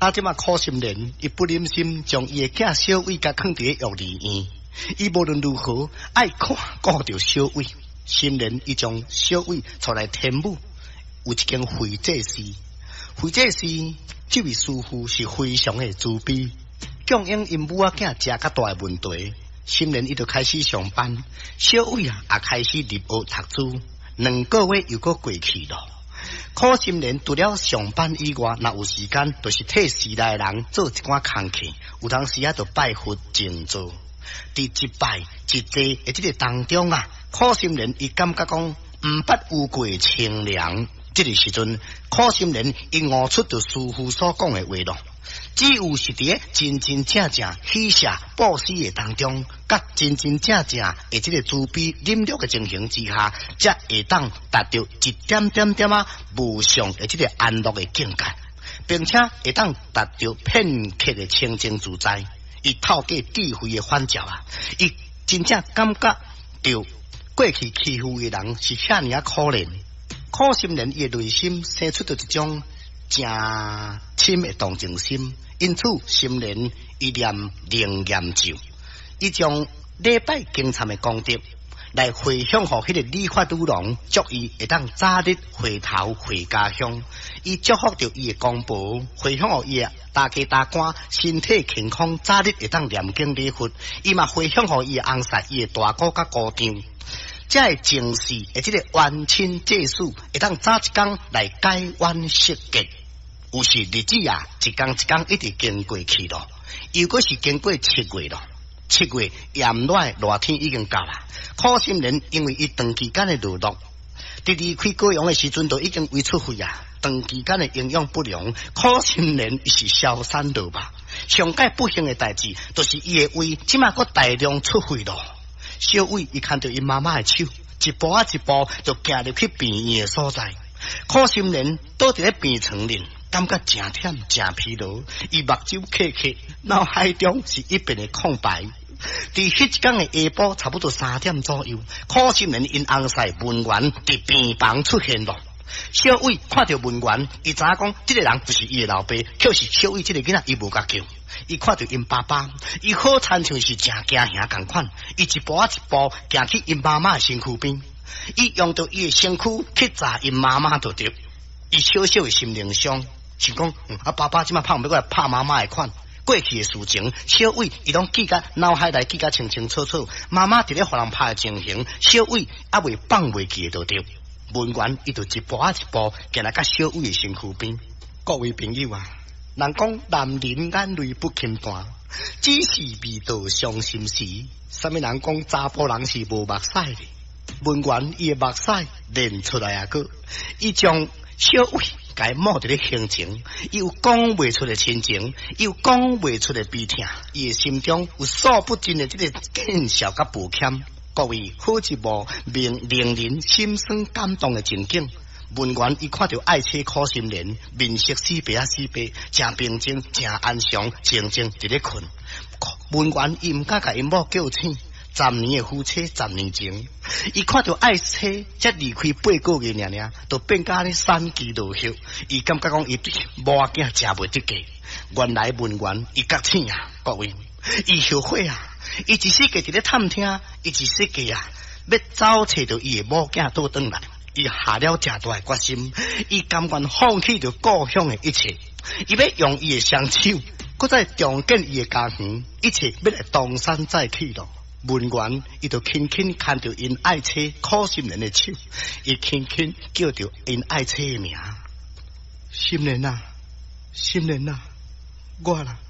即马苦心人，伊不忍心将伊的囝小伟甲放伫育儿院，伊无论如何爱看顾着小伟。心人伊将小伟带来天母，有一间会计师。会计师这位师傅是非常的自卑，供应因母仔囝食较大的问题。心人伊就开始上班，小伟也开始入学读书。2个月又过去了。苦心人除了上班以外，若有时间，就是替时代的人做一寡工课，有当时就拜佛静坐。伫一拜一坐的这个当中啊，苦心人伊感觉讲毋捌有过清凉。这个时阵，苦心人伊悟出着师父所讲的话咯。只有是伫真真正正喜舍布施的当中，甲真真正正的这个慈悲忍辱的情形之下，才会当达到一点点点无上的这个安乐的境界，并且会当达到片刻的清净自在。伊透过智慧的反照啊，伊真正感觉到过去欺负的人是遐尼可怜。苦心人伊的内心生出着一种正深的同情心，因此心人伊念灵验咒，伊将礼拜经参的功德来回向予迄个理发女郎，祝伊会当早日回头回家乡。伊祝福着伊的公婆，回向予伊的大家大官身体健康，早日会当念经礼佛。伊嘛回向予伊的翁婿、伊的大姑甲姑丈。这会正是的这个冤亲债主会当早一天来解冤释结。有时日子啊，一天一天一直经过去了。如果是经过7月了，7月炎热热天已经到了。苦心人因为伊长期间的劳碌，伫离开高阳的时阵，都已经胃出血啊。长期间的营养不良，苦心人伊是消散落吧。上界不幸的代志，就是伊的胃即马搁大量出血了。小伟伊看到伊妈妈的手，一步啊一步就行入去病院的所在。苦心人倒伫咧病床里，感觉真忝真疲劳，伊目睭刻刻，脑海中是一片的空白。伫迄一天的下晡，差不多3点左右，苦心人因翁婿文员伫病房出现了。小伟看到文员，伊知影讲，这个人不是伊的老爸，却是小伟这个囡仔，伊无甲救。伊看到因爸爸，伊好亲像是正惊吓共款，伊一步啊一步行去因妈妈的身躯边，伊用到伊的身躯去砸因妈妈就对。伊小小的心灵上想讲，爸爸即马拍唔要过来拍妈妈的款。过去的事情，小伟伊拢记甲脑海内记甲清清楚楚。妈妈伫咧互人拍的情形，小伟还未放袂记就对。文员伊就一步啊一步行来甲小伟的身躯边。各位朋友啊！人讲男人眼泪不轻弹，只是未到伤心时。啥物人讲查甫人是无目屎的？文员伊的目屎练出来啊个，伊将小伟甲伊摸伫咧心情，伊有讲袂出的亲情，伊有讲袂出的悲痛，伊的心中有数不尽的这个见笑甲不欠。各位好一幕令人心酸感动的情景。文员伊看到爱妻苦心人，面色死白啊死白，正平静，正安详，静静伫咧困。文员伊毋敢甲因某叫醒，10年的夫妻10年情，伊看到爱妻才离开8个月尔尔，就变甲咧散机落血。伊感觉讲伊对某仔囝食袂得价。原来文员伊觉醒啊，各位，伊后悔啊，伊一世界伫咧探听，伊一世界啊要找找到伊的某囝倒转来。伊下了正大的决心，伊甘愿放弃着故乡的一切，伊要用伊的双手，搁再重建伊的家园，一切要来东山再起咯。文员伊就轻轻牵着因爱妻苦心人的手，伊轻轻叫着因爱妻的名，心人啊，心人啊，我啦。